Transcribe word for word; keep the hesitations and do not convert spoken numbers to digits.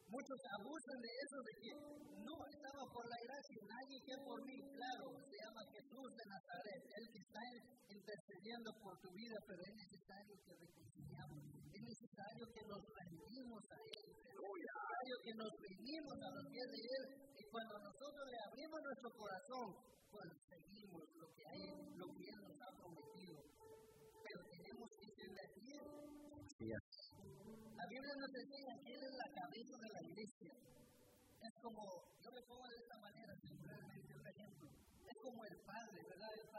Muchos abusan de eso, de que no estaba por la gracia, nadie que por mí, claro, se llama Jesús de Nazaret, el que está intercediendo por tu vida, pero es necesario que reconciliamos, es necesario que nos rendimos a Él, es necesario que nos rendimos a los pies de Él, y cuando nosotros le abrimos nuestro corazón, conseguimos lo que hay, lo que Él nos ha prometido, pero tenemos que serle fiel. La Biblia nos enseña que Él es la cabeza de la iglesia. Es como, yo me pongo de esta manera, simplemente un ejemplo. Es como el padre, ¿verdad? El